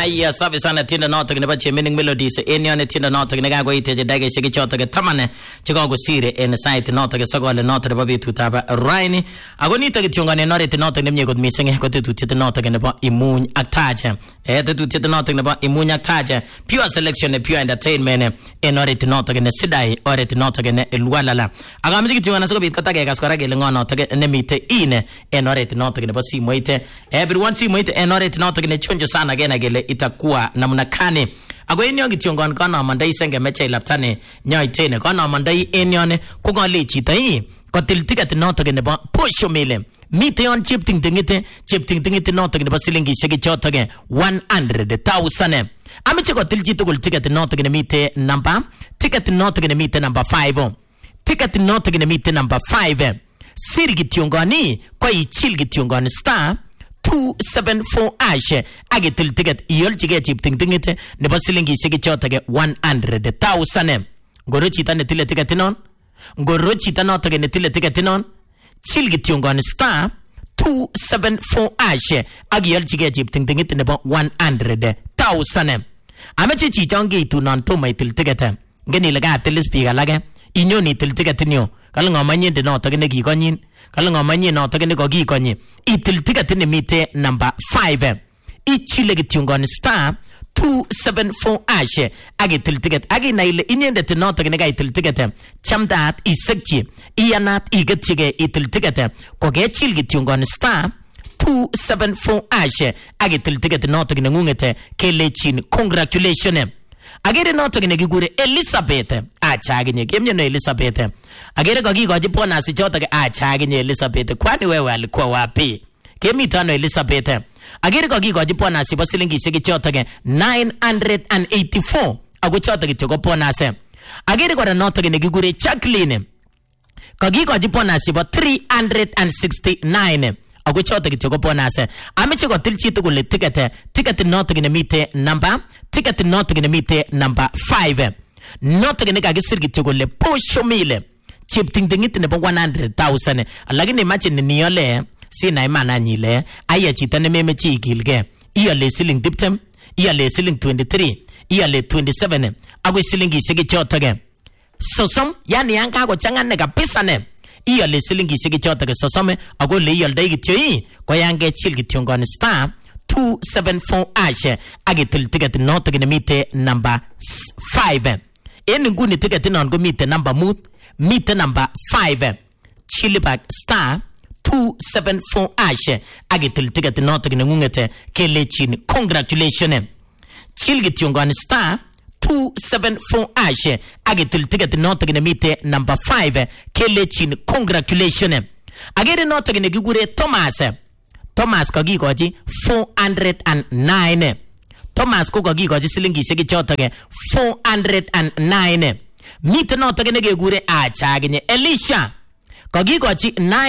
Aya safi sana tinda noto nebo Chemining Melodies en yon tinda noto ne ga goite je dage shigi choto ke tamane chigo go sire en site noto ke sogole noto nebo bitutaba raini agonito ke tiongane norete noto nemye god misenge ko tetutite noto ke nebo imuny aktaje tetutite noto nebo imuny aktaje pure selection pure entertainment en norete noto ke ne sidai orete noto ke ne elwalala agamiti tiongana so bit kota ke gaskora ke lengo noto ke ne mite ine en norete noto ke nebo simoite everyone simoite en norete noto ke ne chonjo sana gena gele itakuwa namna kani ago enyo gitiongon kana mandai senge meche laptane nyaitene kana mandai enyone ko gale chita yi ko tiltigat noto gene ba posho mele mite on chipting dingite noto gene ba silingi shege choto ge 100,000 amiche ko tilchito gol ticket noto gene mite number ticket noto gene mite number 5 ticket noto gene mite number 5 siri gitiongoni ko ichil gitiongoni star 274 ashe agetil ticket yol chige chip tingite ne basilingi shige chotage 100,000 goro chita ne tile ticket non goro chita no tage ne tile ticket non chilgi tiongon star 274 ashe agiyol chige chip tingite ne 100,000 ameche chichonge tu non to mai til ticket ngeni laga tilis piga lage inyoni til ticket nyo kalanga manyende no tage ne gigonyin kalanga manye no tage ne gogi konyi itil ticket ne mite number 5 ichile gitungon star 274 ashe age til ticket age naile inyende te no tage ne ga itil ticket chamdat isekchi iyanat igetsige itil ticket ko ge chil gitungon star 274 ashe age til ticket no tage ne ngungete kelechin congratulations agere no tage ne gigure Elizabeth achaginye kemnye no Elizabeth agere gogi goji pona si chotage achaginye Elizabeth kwani wewe alikuwa wapi kemitano Elizabeth agere gogi goji pona si basilingi sigi chotage 984 ago chotage chogo pona se agere gora no tage ne gigure Jacqueline gogi goji pona si 369 ago chotage chogo pona se amiche go tilchito go le ticket no tage ne mite number ticket not gonna meet number 5 not gonna ga gisir gitego le posho mile chip ting it ne 100,000 alagi ne imagine ni yole si na imana nyile aya chita ne meme chi gilge iya le ceiling diptem iya le ceiling 23 iya le 27 ago ceiling isigi chotage sosom yani yanka go changane kabisa ne iya le ceiling isigi chotage sosome ago le yolda gityo ko yange chil gityongon star 274 ashe agetil ticket not gonna meet number 5 en nguni ticket non go meet number meet number 5 chilibag star 274 ashe agetil ticket not gonna ngungete kelechin congratulations chilgit yongon star 274 ashe agetil ticket not gonna meet number 5 kelechin congratulations agere not gonna gigure Thomas kogi goji 409 Thomas ko gogi goji silingi sigi chotage 409 mit no tage nege gure achagne Elisha kogi goji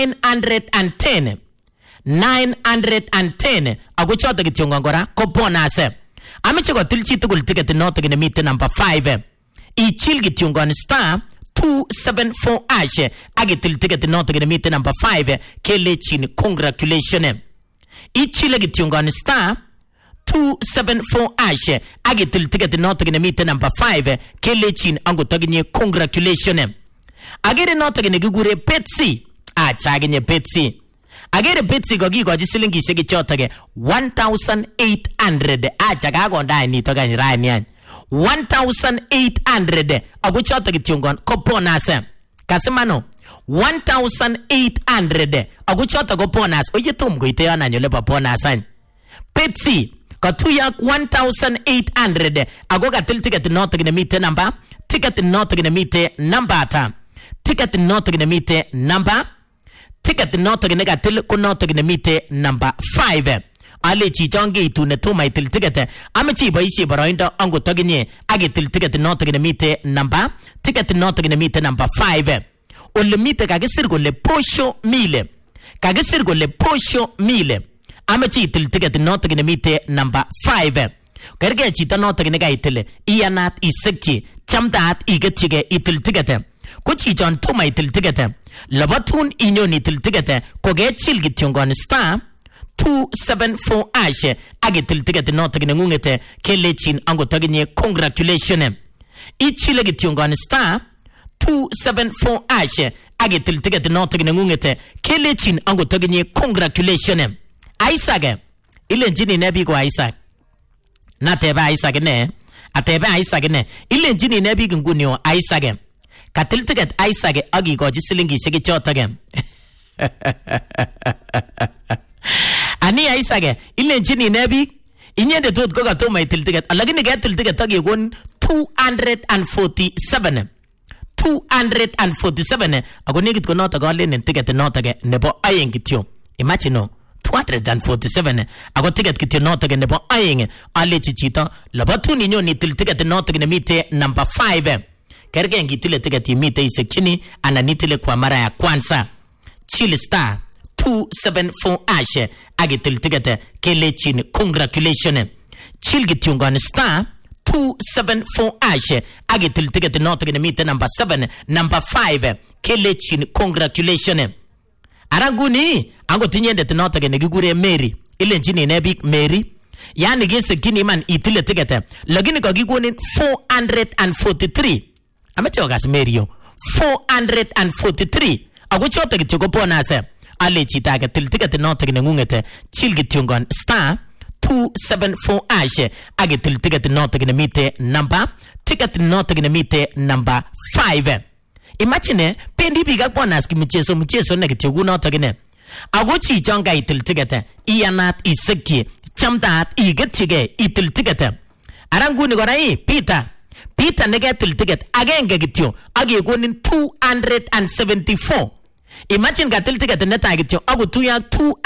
910 ago chotage tiongongora ko bonase amiche go tilchi tugul ticket no tage mit number 5 ichilgi tiongon star 274 ashe agetil ticket no tage mit number 5 kelechin congratulations ichile gitungon star 274 ashe agetil ticket no tage meet number 5 kelechin ango taginye congratulations agere no tage gigure Betsy achaginye Betsy agere Betsy gogi goji silingi sigi chotage 1,800 achaga gonda ni to gani rani 1,800 ago chotage tungon ko bonus kasemano 1,800 ago chota go bonus oye tum go ite ana nyole pa bonus an Betsy ka tuya 1,800 ago ga ticket not gonna meet number ticket not gonna meet number ta ticket not gonna meet number ticket not gonna ga til ko not gonna meet number 5 ale chi jonge itu ne to my til ticket amichi boy si baroindo ango toginye age til ticket not gonna meet number ticket not gonna meet number 5 o le mite kagesir go le posho mile amachi til ticket not gonna meet number 5 kerge chita not gonna ga itele iyanat isekchi chamdat igechige itil ticket ko chi jon to my til ticket labatun inyoni til ticket ko ge chil gityongon star 274 ashe agitil ticket notok nengungete kelechin angot aginye congratulations. Ichile kityongon star 274 ashe agitil ticket notok nengungete kelechin angot aginye congratulations. Isaac ilenjini nebi ko Isaac nateba Isaac ne ateba Isaac ne ilenjini nebi ngunio Isaac katil ticket Isaac agikoji silingishek chotok. Ani Isaac ilenjini nebi inyende tot ko katoma itil ticket lakini ketil ticket akikon 247 ako nekit ko notok alenen ticket notok nebo aeng kityo. Imagine 247 ako ticket kityo notok nebo aeng alechi chito labatun inyon itil ticket notok nemite number 5. Kerge ngitile ticket imite isekchini anan itile kwa mara ya kwanza. Chill star 274 ashe agitil ticket kelechin congratulations. Chill kityongon star 274 ashe agitil ticket notok nemite number 7 number 5 kelechin congratulations. Aranguni angot inyendet notok nekikure Mary ilenjini nebik Mary yani kesekchini man itile ticket lakini kakikonin 443. Amache okas Mary yo 443 ako chotok kityo ko bonus. Ale chita age til ticket notok nengungete chill kityongon star 274 ashe age til ticket notok nemite number ticket notok nemite number 5. Imagine pendi biga bonus kimicheso ne kityo kunotok ne ako chichonga itil ticket iyanat isekki chamdat igetchige itil ticket. Aranguni kora Peter negetil ticket agenge kityo agekonin 274. Imagine katil ticket neta kityo ako tuya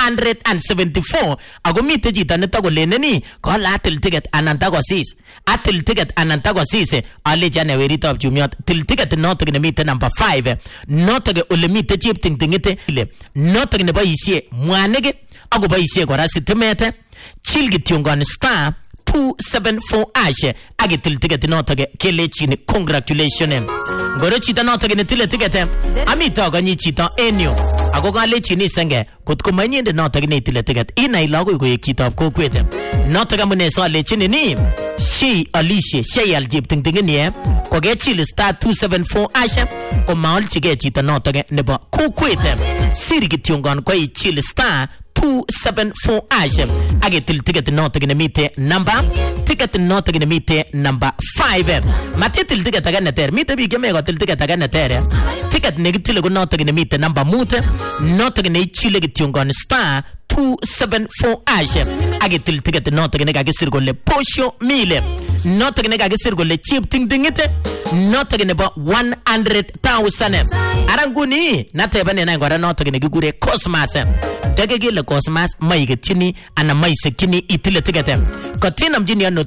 274 ako mite chito netakoleneni kola atil ticket anan takosis atil ticket anan takosis alechi ane weritop chumiot til ticket notok nemite number 5 notok ole mite cheptingtingite ile notok neboisie mwanik ako boisie kora sitimet. Chill kityongon star 274 ashe agitil ticket notok kelechin congratulations. Ngoro chito notok netile ticket amito konyi chito enyo ako kalechin isenge kotko manyende notok netile ticket inai lagoi koek chitoab kokwet notok amune solechin ni she alishe she aljiptingtingini kokechil star 274 ashe komaolchige chito notok nebo kokwet siri kityongon ko ichil star 274 ashe agetil ticket notok nemite number ticket notok nemite number 5. Matitil ticket aga neter mite biik yeme kotil ticket aga neter ticket nekitile ko notok nemite number 5 notok neichile kityongon star 274 ashe agetil ticket notok nekakisir kole posho mile notok nekakisir kole cheptingtingite notok nebo 100,000. Aranguni natebane nai kora notok nekikure Cosmas dekekile Cosmas maiketchini ana maisekchini itile ticket kotinamjini ano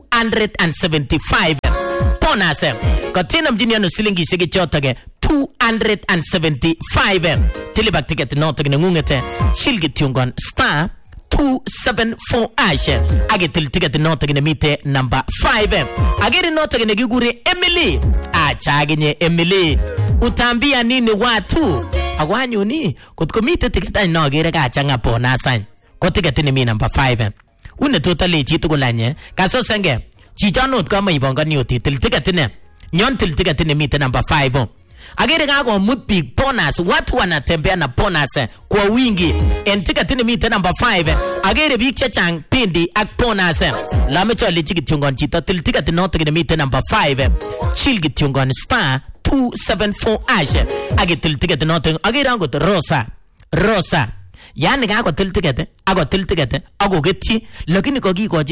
275 bonus kotinamjini ano silingishek chotok 275 tilibak ticket notok nengungete chill kityongon star 274 ashe agetil ticket notok nemite number 5 ageri notok nekikure Emily achaginye Emily utambia nini watu akwanyuni kotko mite ticket any nagere kachanga bonus any ko ticket nemi number 5 une totally chitugul anye kasosenge chichonot kama ibongani otitil ticket ne nyon til ticket nemite number 5 agere kakomut big bonus watu wanatembea na bonus kwa wingi en ticket nemite number 5 agere biik chechang pendi ak bonus lamecho lechi kityongon chito til ticket notok nemite number 5 chill kityongon star 274 ashe agetil ticket notok agere angot Rosa yani kakotil ticket akogetchi lakini kokikochi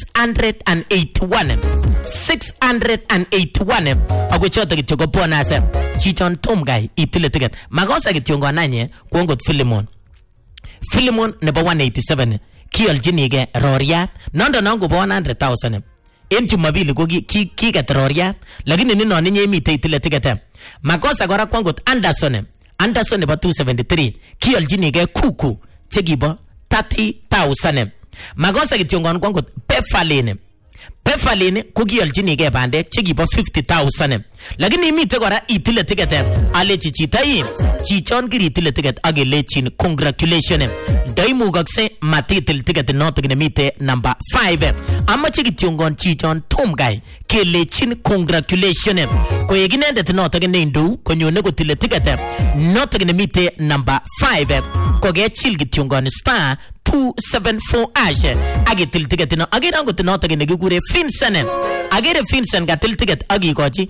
681 ako choto kityo ko bonus chichon tom guy itile ticket makosa kityongon anye ko angot Philemon nebo 187 kiolchinige roriat nondo nango bo 100,000 en Jumapili ko kiket roriat lakini nino ninye imite itile ticket. Makosa kora ko angot Anderson nebo 273 kiolchinige kuku chekibo 30,000. Makosa kityongon ko angot Beverly ko kiolchinige bandek chekibo 50,000 lakini imite kora itile ticket alechi chitai chichon kiri itile ticket agelechin congratulations ndaimugakse matitil ticket notok nemite number 5 amache kityongon chichon tomgai kelechin congratulations koyek inendet notok neindu konyone kotile ticket notok nemite number 5 kokechil kityongon star 274 ash agitil ticket no agera ngot notok nekikure Vincent agere Vincent katil ticket agikochi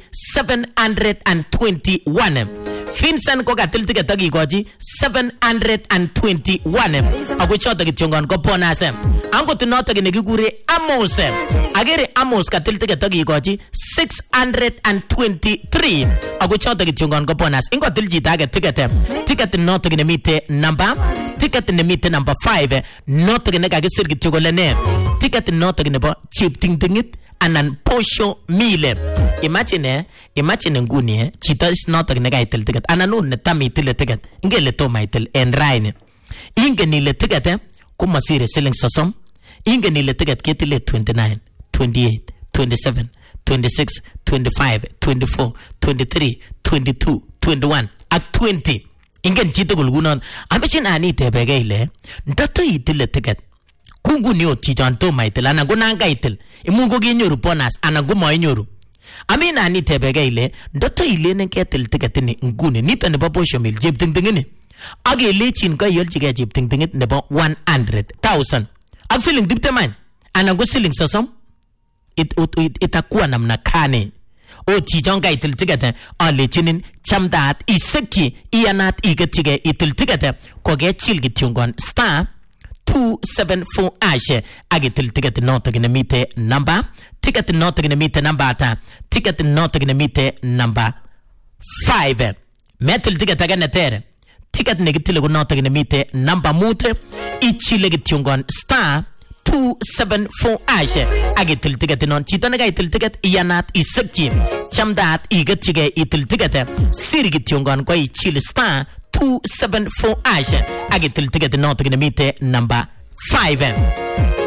721 Vincent ko katil ticket agikochi 721 ako chotok kityongon ko bonus angot notok nekikure Amos agere Amos katil ticket agikochi 623 ako chotok kityongon ko bonus ingotil chito age ticket notok nemite number 5 notok nekakisir kityo kole ne ticket notok nebo cheptingtingit anan posho mile. Imagine nguni chito notok nekaitil ticket anan un netam itile ticket ingele toma itil en raini ingen ile ticket komasire siling 30 ingen ile ticket ketile 29 28 27 26 25 24 23 22 21 ak 20 ingen chito kulgunon amechin anite bege ile ndato itile ticket kunguni otijon toma itil anan kunanga itil imungo kinyoru bonus anan kumainyoru amina anite bege ile ndato ilenen ketil ticket ni nguni nito nebo posho mil cheptingtingini agelechin kayolchige cheptingtingit nebo 100,000 ak siling 20 anan ko siling 30 itakuwa namna kane o chichon kaitil ticket alechinin chamdaat isekyi iyanat iketchige itil ticket kokechil kityongon star 274 ash agitil ticket notok nemite number ticket notok nemite number ata ticket notok nemite number 5 metil ticket aga netere ticket negitile ko notok nemite number 5 ichile kityongon star 274 ash agitil ticket non chito nekaitil ticket iyanat isekyi chamdaat iketchige itil ticket siri kityongon ko ichile star 274 ash agitil ticket notok nemite number 5